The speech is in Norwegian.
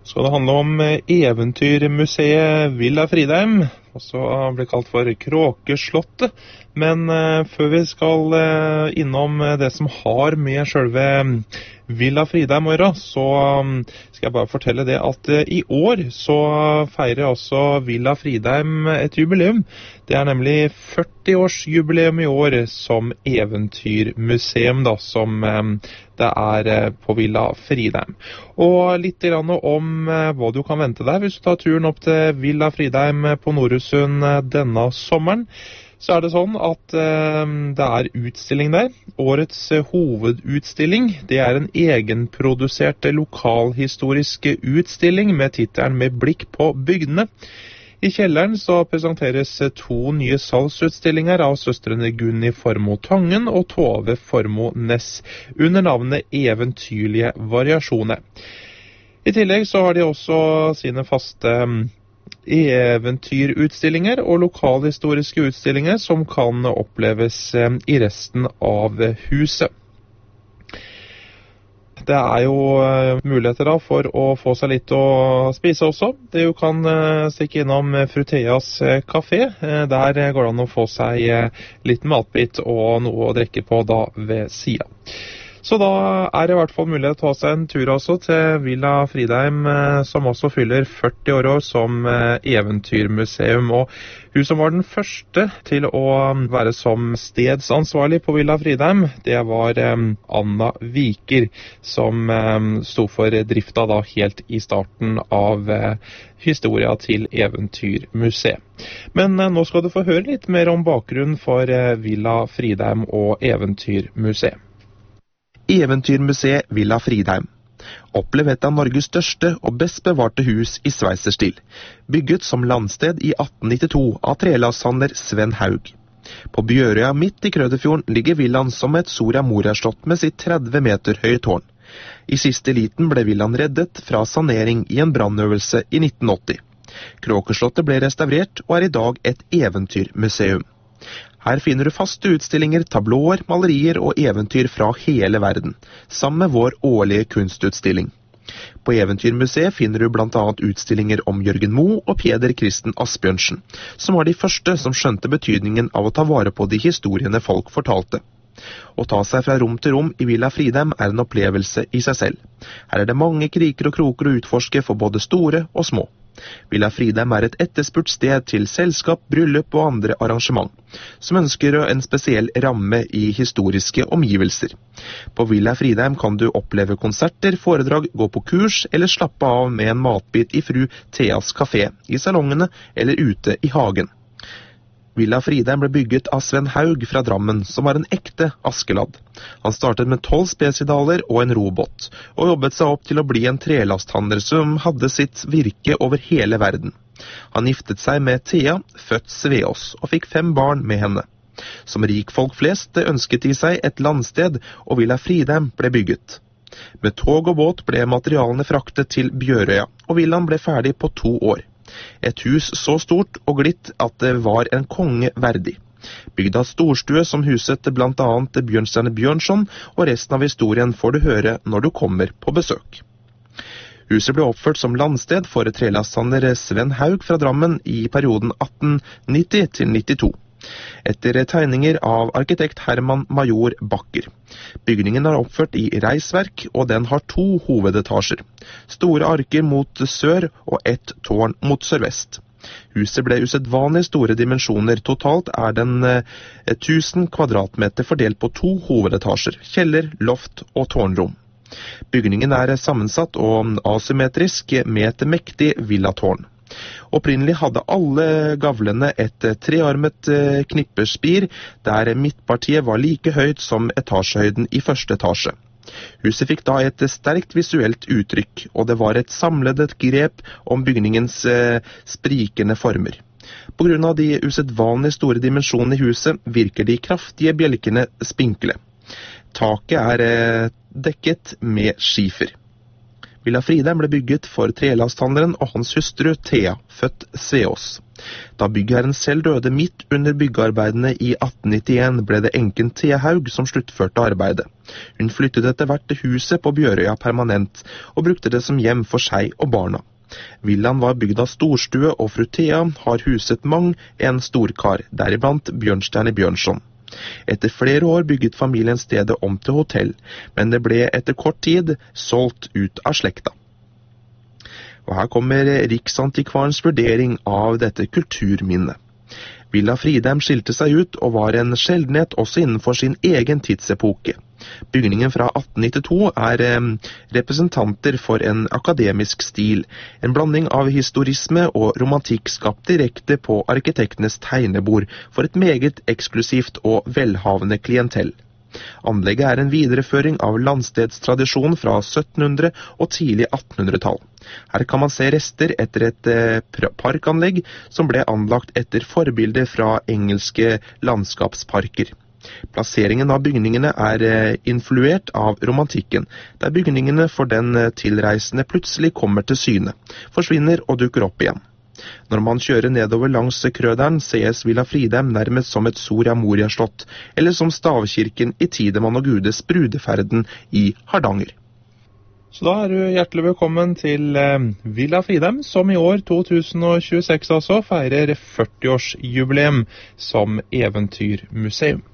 Skal det handle om eventyrmuseet Villa Fridheim, også blir kalt for Kråkeslottet. Men før vi skal innom det som har med selve Villa Fridheim å gjøre, så skal jeg bare fortelle det at i år så feirer også Villa Fridheim et jubileum. Det er nemlig 40-årsjubileum i år som eventyrmuseum da, som det er på Villa Fridheim. Og litt grann om hva du kan vente deg hvis du tar turen opp til Villa Fridheim på Noresund denne sommeren. Så er det sånn at det er utstilling der. Årets hovedutstilling, det er en egenprodusert lokalhistorisk utstilling med titelen Med blikk på bygdene. I kjelleren så presenteres 2 nye salgsutstillinger av søstrene Gunni Formoe Tangen og Tove Formoe Næss under navnet Eventyrlige variasjoner. I tillegg så har de også sine faste eventyrutstillinger og lokalhistoriske utstillinger som kan oppleves i resten av huset. Det er jo muligheter da for å få seg litt å spise også. Du kan stikke innom Fruteas kafé. Der går det an å få seg litt matbit og noe å drikke på da ved siden. Så da er det i hvert fall mulighet til å ta seg en tur også til Villa Fridheim, som også fyller 40 år som eventyrmuseum. Og hun som var den første til å være som stedsansvarlig på Villa Fridheim, det var Anna Viker, som sto for drifta da helt i starten av historia til eventyrmuseet. Men nå skal du få høre litt mer om bakgrunnen for Villa Fridheim og eventyrmuseet. Eventyrmuseet Villa Fridheim. Opplev et av Norges største og best bevarte hus i sveiserstil, bygget som landsted i 1892 av trelasthandler Sven Haug. På Bjørøya midt i Krødefjorden ligger villaen som et Soria Moria-slott med sitt 30 meter høye tårn. I siste liten ble villaen reddet fra sanering i en brannøvelse i 1980. Kråkeslottet ble restaurert og er i dag et eventyrmuseum. Her finner du faste utstillinger, tablåer, malerier og eventyr fra hele verden, sammen med vår årlige kunstutstilling. På Eventyrmuseet finner du blant annet utstillinger om Jørgen Moe og Peder Kristen Asbjørnsen, som var de første som skjønte betydningen av å ta vare på de historiene folk fortalte. Å ta seg fra rom til rom i Villa Fridheim er en opplevelse i seg selv. Her er det mange kriker og kroker å utforske for både store og små. Villa Fridheim er et etterspurt sted til selskap, bryllup og andre arrangement, som ønsker en spesiell ramme i historiske omgivelser. På Villa Fridheim kan du oppleve konserter, foredrag, gå på kurs eller slappe av med en matbit i fru Theas kafé, i salongene eller ute i hagen. Villa Fridheim ble bygget av Sven Haug fra Drammen, som var en ekte Askeladd. Han startet med 12 spesidaler og en robot, og jobbet seg opp til å bli en trelasthandler som hadde sitt virke over hele verden. Han giftet seg med Thea, født Sveås, og fikk 5 barn med henne. Som rikfolk flest ønsket de seg et landsted, og Villa Fridheim ble bygget. Med tog og båt ble materialene fraktet til Bjørøya, og villaen ble ferdig på 2 år. Et hus så stort og glitt at det var en konge verdig. Bygd av storstue som huset blant annet Bjørnstjerne Bjørnson, og resten av historien får du høre når du kommer på besøk. Huset ble oppført som landsted for trelasthandler Sven Haug fra Drammen i perioden 1890 til 92. Etter tegninger av arkitekt Herman Major Bakker. Bygningen er oppført i reisverk, og den har 2 hovedetasjer. Store arker mot sør og ett tårn mot sørvest. Huset ble usedvanlig store dimensjoner. Totalt er den 1000 kvadratmeter fordelt på 2 hovedetasjer, kjeller, loft og tårnrom. Bygningen er sammensatt og asymmetrisk med et mektig villatårn. Opprinnelig hadde alle gavlene et trearmet knipperspir, der midtpartiet var like høyt som etasjehøyden i første etasje. Huset fikk da et sterkt visuelt uttrykk, og det var et samlet grep om bygningens sprikende former. På grunn av de usedvanlig store dimensjonene i huset virker de kraftige bjelkene spinkle. Taket er dekket med skifer. Villa Fridheim ble bygget for trelasthandleren og hans hustru Thea, født Sveås. Da byggherren selv døde midt under byggearbeidene i 1891, ble det enken Thea Haug som sluttførte arbeidet. Hun flyttet etter hvert til huset på Bjørøya permanent, og brukte det som hjem for seg og barna. Villaen var bygd av storstue, og fru Thea har huset mang en storkar, deriblant Bjørnstjerne Bjørnson. Etter flere år bygget familien stedet om til hotell, men det ble etter kort tid solgt ut av slekta. Og her kommer Riksantikvarens vurdering av dette kulturminnet. Villa Fridheim skilte seg ut og var en sjeldenhet også innenfor sin egen tidsepoke. Bygningen fra 1892 er representanter for en akademisk stil, en blanding av historisme og romantikk skapt direkte på arkitektenes tegnebord for et meget eksklusivt og velhavende klientell. Anlegget er en videreføring av landstedstradisjon fra 1700- og tidlig 1800-tall. Her kan man se rester etter et parkanlegg som ble anlagt etter forbilder fra engelske landskapsparker. Plasseringen av bygningene er influert av romantikken, der bygningene for den tilreisende plutselig kommer til syne, forsvinner og dukker opp igjen. Når man kjører nedover langs Krøderen, ses Villa Fridheim nærmest som et Soria Moria-slott, eller som stavkirken i Tidemann og Gudes brudeferden i Hardanger. Så da er du hjertelig velkommen til Villa Fridheim, som i år 2026 altså feirer 40-årsjubileum som eventyrmuseum.